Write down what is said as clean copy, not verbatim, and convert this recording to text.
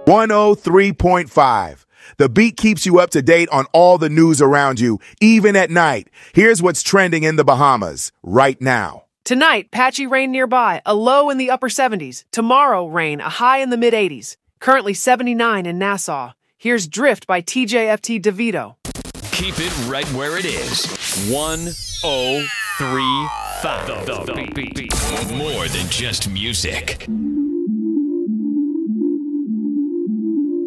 103.5. The Beat keeps you up to date on all the news around you, even at night. Here's what's trending in the Bahamas right now. Tonight, patchy rain nearby, a low in the upper 70s. Tomorrow, rain, a high in the mid-80s. Currently 79 in Nassau. Here's Drift by TJFT DeVito. Keep it right where it is. 103.5. The Beat. More than just music.